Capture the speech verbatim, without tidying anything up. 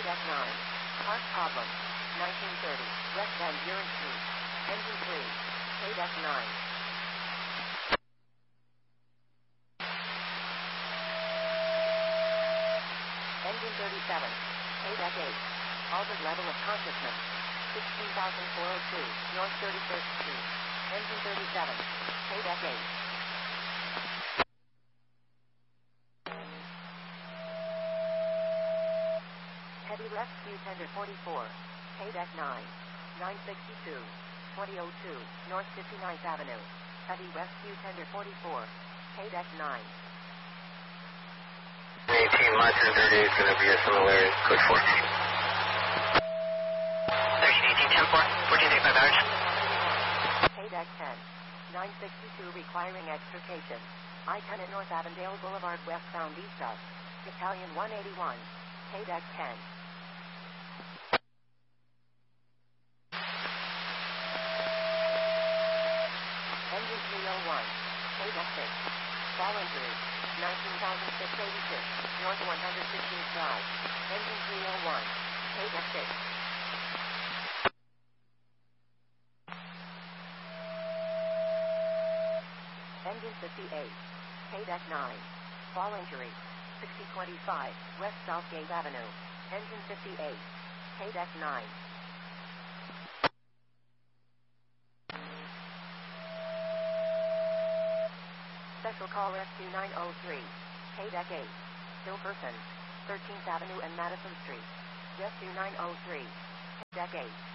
Deck nine. Park problem. nineteen thirty. West Van Buren Street. Engine three. K-Deck nine. Engine thirty-seven. K-Deck eight. Altered level of consciousness. sixteen thousand four hundred two. North thirty-first Street. Engine thirty-seven. K-Deck eight. Heavy rescue tender forty-four. K-Deck nine. nine sixty-two. twenty oh two. North fifty-ninth Avenue. Heavy rescue tender forty-four. K-Deck nine. eighteen, my ten thirty is going to be a similar code four. thirteen, eighteen, ten four. fourteen eighty-five average. K-Deck ten. nine sixty-two requiring extrication. I ten at North Avondale Boulevard westbound east of. Italian one eighty-one. K-Deck ten. Engine three oh one. K-Deck six. Fall injury. nineteen thousand six hundred eighty-six. North one hundred sixteenth Drive. Engine three oh one. K-Deck six. Engine fifty-eight. K-Deck nine. Fall injury. sixty twenty-five. West Southgate Avenue. Engine fifty-eight. K-Deck nine. Special call Rescue nine oh three. K-Deck eight. Still person. thirteenth Avenue and Madison Street. Rescue nine oh three. K-Deck eight.